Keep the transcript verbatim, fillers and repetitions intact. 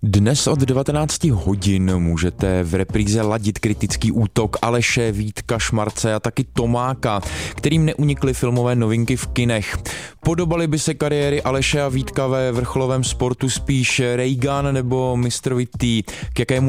Dnes od devatenáct hodin můžete v repríze ladit kritický útok Aleše, Vítka, Šmarce a taky Tomáka, kterým neunikly filmové novinky v kinech. Podobaly by se kariéry Aleše a Vítka ve vrcholovém sportu spíš Reagan nebo mistr Wittý? K jakému